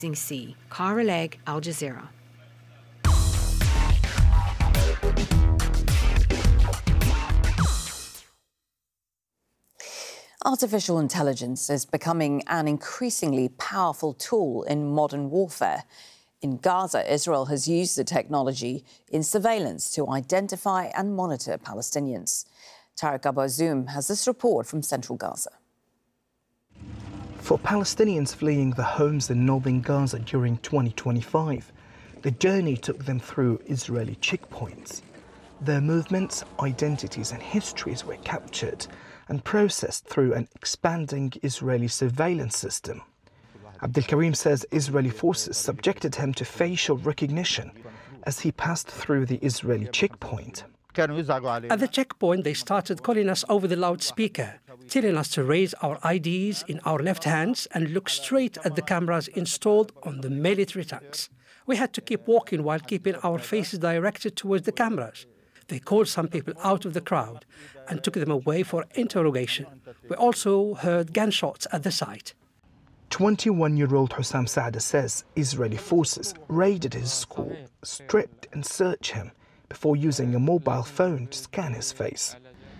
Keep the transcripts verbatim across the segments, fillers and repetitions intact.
Sea. Cara Legg, Al Jazeera. Artificial intelligence is becoming an increasingly powerful tool in modern warfare. In Gaza, Israel has used the technology in surveillance to identify and monitor Palestinians. Tarek Abu-Azzoum has this report from central Gaza. For Palestinians fleeing the homes in northern Gaza during twenty twenty-five, the journey took them through Israeli checkpoints. Their movements, identities and histories were captured and processed through an expanding Israeli surveillance system. Abdel Karim says Israeli forces subjected him to facial recognition as he passed through the Israeli checkpoint. At the checkpoint, they started calling us over the loudspeaker, telling us to raise our I Ds in our left hands and look straight at the cameras installed on the military tanks. We had to keep walking while keeping our faces directed towards the cameras. They called some people out of the crowd and took them away for interrogation. We also heard gunshots at the site. twenty-one-year-old Hussam Saada says Israeli forces raided his school, stripped and searched him before using a mobile phone to scan his face.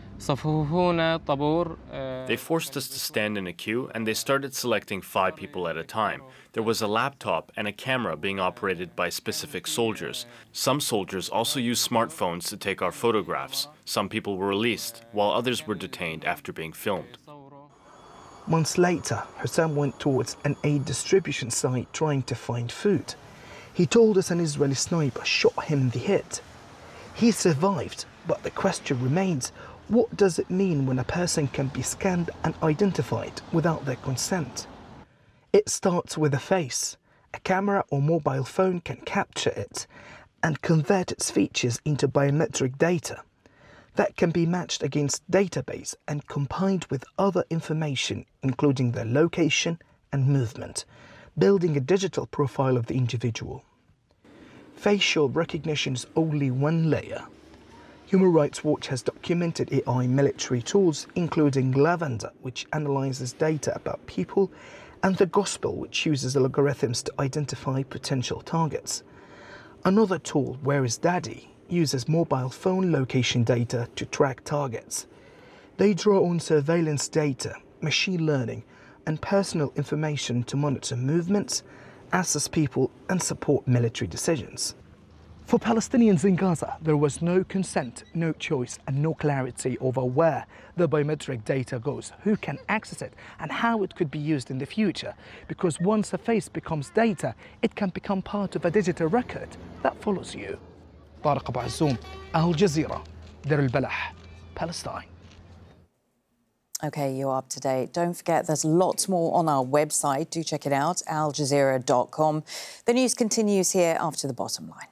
They forced us to stand in a queue and they started selecting five people at a time. There was a laptop and a camera being operated by specific soldiers. Some soldiers also used smartphones to take our photographs. Some people were released, while others were detained after being filmed. Months later, Hussam went towards an aid distribution site trying to find food. He told us an Israeli sniper shot him in the head. He survived, but the question remains, what does it mean when a person can be scanned and identified without their consent? It starts with a face. A camera or mobile phone can capture it and convert its features into biometric data. That can be matched against database and combined with other information, including their location and movement, building a digital profile of the individual. Facial recognition is only one layer. Human Rights Watch has documented A I military tools, including Lavender, which analyzes data about people, and the Gospel, which uses algorithms to identify potential targets. Another tool, Where is Daddy, uses mobile phone location data to track targets. They draw on surveillance data, machine learning, and personal information to monitor movements, assess people, and support military decisions. For Palestinians in Gaza, there was no consent, no choice, and no clarity over where the biometric data goes, who can access it, and how it could be used in the future. Because once a face becomes data, it can become part of a digital record that follows you. Tarek Abu-Azzoum, Al Jazeera, Deir al-Balah, Palestine. OK, you're up to date. Don't forget, there's lots more on our website. Do check it out, al jazeera dot com. The news continues here after the bottom line.